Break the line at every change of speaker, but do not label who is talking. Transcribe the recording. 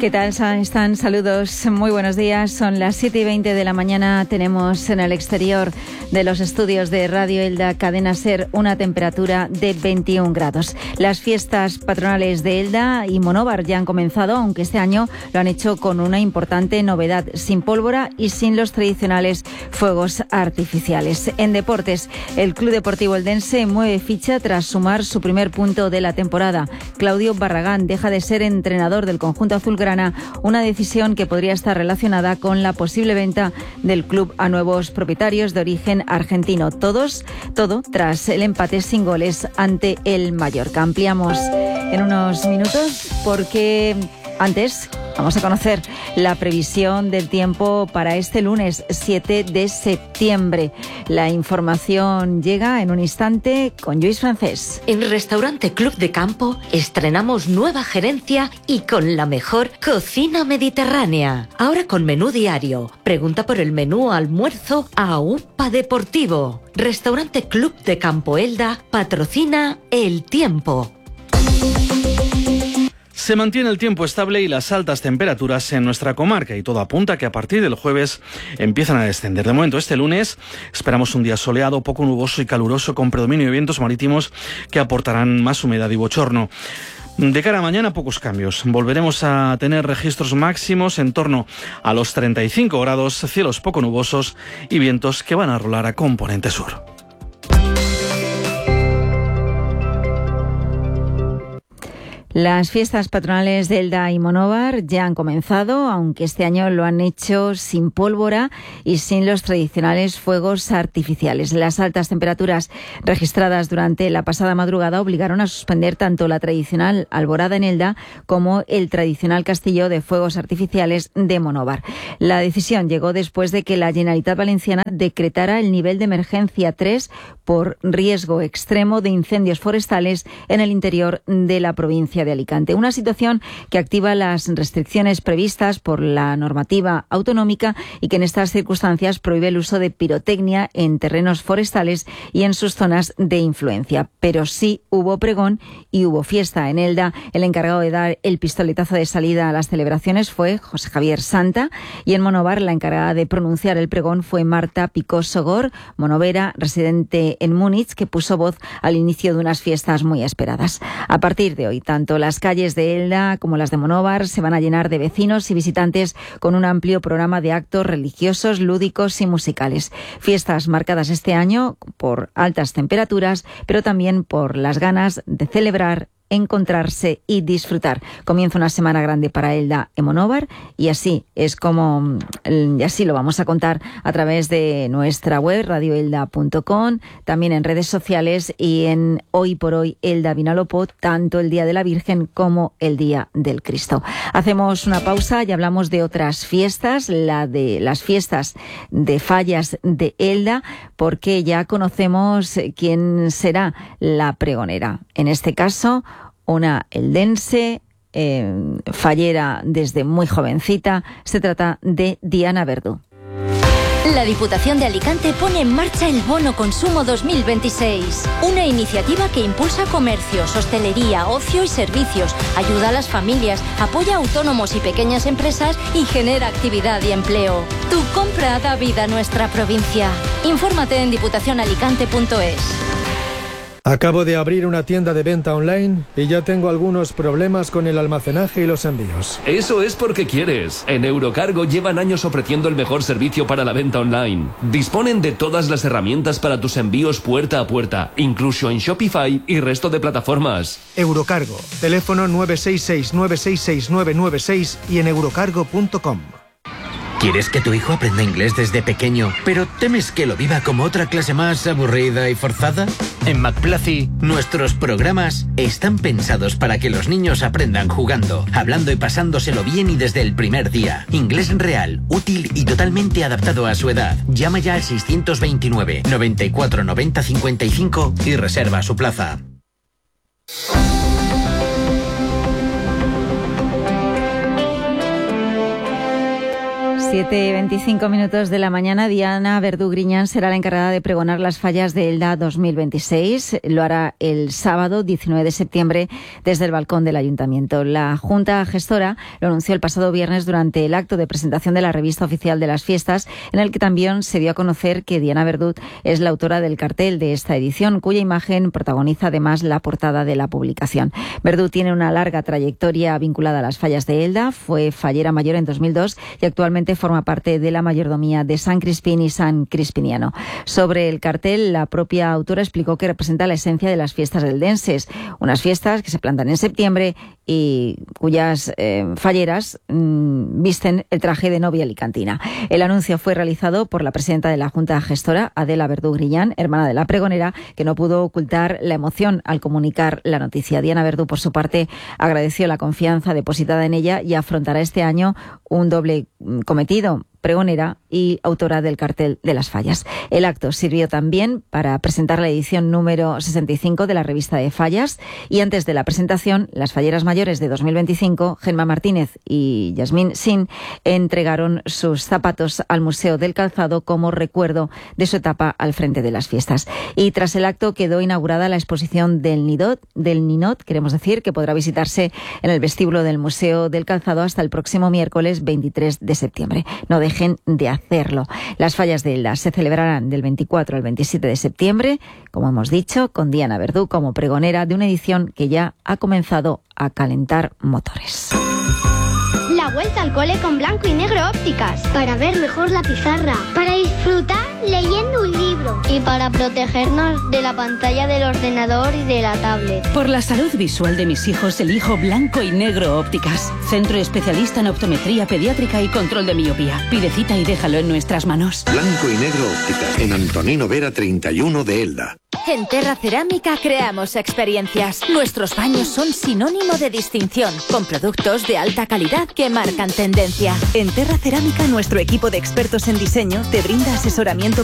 ¿Qué tal están? Saludos, muy buenos días. Son las 7:20 de la mañana. Tenemos en el exterior de los estudios de Radio Elda Cadena SER una temperatura de 21 grados. Las fiestas patronales de Elda y Monóvar ya han comenzado, aunque este año lo han hecho con una importante novedad, sin pólvora y sin los tradicionales fuegos artificiales. En deportes, el Club Deportivo Eldense mueve ficha tras sumar su primer punto de la temporada. Claudio Barragán deja de ser entrenador del conjunto azulgrana, una decisión que podría estar relacionada con la posible venta del club a nuevos propietarios de origen argentino. Todo tras el empate sin goles ante el Mallorca. Ampliamos en unos minutos porque antes vamos a conocer la previsión del tiempo para este lunes 7 de septiembre. La información llega en un instante con Lluís Francés.
En Restaurante Club de Campo estrenamos nueva gerencia y con la mejor cocina mediterránea. Ahora con menú diario. Pregunta por el menú almuerzo a UPA Deportivo. Restaurante Club de Campo Elda patrocina el tiempo.
Se mantiene el tiempo estable y las altas temperaturas en nuestra comarca y todo apunta a que a partir del jueves empiezan a descender. De momento, este lunes esperamos un día soleado, poco nuboso y caluroso con predominio de vientos marítimos que aportarán más humedad y bochorno. De cara a mañana, pocos cambios. Volveremos a tener registros máximos en torno a los 35 grados, cielos poco nubosos y vientos que van a rolar a componente sur.
Las fiestas patronales de Elda y Monóvar ya han comenzado, aunque este año lo han hecho sin pólvora y sin los tradicionales fuegos artificiales. Las altas temperaturas registradas durante la pasada madrugada obligaron a suspender tanto la tradicional alborada en Elda como el tradicional castillo de fuegos artificiales de Monóvar. La decisión llegó después de que la Generalitat Valenciana decretara el nivel de emergencia 3 por riesgo extremo de incendios forestales en el interior de la provincia de Alicante. Una situación que activa las restricciones previstas por la normativa autonómica y que en estas circunstancias prohíbe el uso de pirotecnia en terrenos forestales y en sus zonas de influencia. Pero sí hubo pregón y hubo fiesta en Elda. El encargado de dar el pistoletazo de salida a las celebraciones fue José Javier Santa y en Monóvar la encargada de pronunciar el pregón fue Marta Picó Sogor, monovera, residente en Múnich, que puso voz al inicio de unas fiestas muy esperadas. A partir de hoy, tanto las calles de Elda como las de Monóvar se van a llenar de vecinos y visitantes con un amplio programa de actos religiosos, lúdicos y musicales. Fiestas marcadas este año por altas temperaturas, pero también por las ganas de celebrar, encontrarse y disfrutar. Comienza una semana grande para Elda y Monóvar y así lo vamos a contar a través de nuestra web radioelda.com, también en redes sociales y en Hoy por Hoy Elda Vinalopó, tanto el Día de la Virgen como el Día del Cristo. Hacemos una pausa y hablamos de otras fiestas, la de las fiestas de fallas de Elda, porque ya conocemos quién será la pregonera. En este caso, una eldense, fallera desde muy jovencita. Se trata de Diana Verdú.
La Diputación de Alicante pone en marcha el Bono Consumo 2026, una iniciativa que impulsa comercios, hostelería, ocio y servicios, ayuda a las familias, apoya a autónomos y pequeñas empresas y genera actividad y empleo. Tu compra da vida a nuestra provincia. Infórmate en diputacionalicante.es.
Acabo de abrir una tienda de venta online y ya tengo algunos problemas con el almacenaje y los envíos.
Eso es porque quieres. En Eurocargo llevan años ofreciendo el mejor servicio para la venta online. Disponen de todas las herramientas para tus envíos puerta a puerta, incluso en Shopify y resto de plataformas.
Eurocargo, teléfono 966-966-996 y en eurocargo.com.
¿Quieres que tu hijo aprenda inglés desde pequeño, pero temes que lo viva como otra clase más aburrida y forzada? En McPlacy, nuestros programas están pensados para que los niños aprendan jugando, hablando y pasándoselo bien y desde el primer día. Inglés real, útil y totalmente adaptado a su edad. Llama ya al 629 94 90 55 y reserva su plaza.
7:25 de la mañana, Diana Verdú Griñán será la encargada de pregonar las fallas de Elda 2026. Lo hará el sábado 19 de septiembre desde el balcón del Ayuntamiento. La Junta Gestora lo anunció el pasado viernes durante el acto de presentación de la revista oficial de las fiestas, en el que también se dio a conocer que Diana Verdú es la autora del cartel de esta edición, cuya imagen protagoniza además la portada de la publicación. Verdú tiene una larga trayectoria vinculada a las fallas de Elda, fue fallera mayor en 2002 y actualmente forma parte de la mayordomía de San Crispín y San Crispiniano. Sobre el cartel, la propia autora explicó que representa la esencia de las fiestas eldenses, unas fiestas que se plantan en septiembre y cuyas falleras visten el traje de novia alicantina. El anuncio fue realizado por la presidenta de la Junta Gestora, Adela Verdú Griñán, hermana de la pregonera, que no pudo ocultar la emoción al comunicar la noticia. Diana Verdú, por su parte, agradeció la confianza depositada en ella y afrontará este año un doble cometido: pregonera y autora del cartel de las fallas. El acto sirvió también para presentar la edición número 65 de la revista de fallas, y antes de la presentación, las falleras mayores de 2025, Gemma Martínez y Yasmín Sin, entregaron sus zapatos al Museo del Calzado como recuerdo de su etapa al frente de las fiestas. Y tras el acto quedó inaugurada la exposición del Ninot, queremos decir, que podrá visitarse en el vestíbulo del Museo del Calzado hasta el próximo miércoles 23 de septiembre. No dejen de hacerlo. Las fallas de Elda se celebrarán del 24 al 27 de septiembre, como hemos dicho, con Diana Verdú como pregonera de una edición que ya ha comenzado a calentar motores.
La vuelta al cole con Blanco y Negro Ópticas. Para ver mejor la pizarra. Para disfrutar leyendo un libro. Y para protegernos de la pantalla del ordenador y de la tablet.
Por la salud visual de mis hijos, elijo Blanco y Negro Ópticas. Centro especialista en optometría pediátrica y control de miopía. Pide cita y déjalo en nuestras manos.
Blanco y Negro Ópticas. En Antonino Vera 31 de Elda.
En Terra Cerámica creamos experiencias. Nuestros baños son sinónimo de distinción, con productos de alta calidad que marcan tendencia.
En Terra Cerámica, nuestro equipo de expertos en diseño te brinda asesoramiento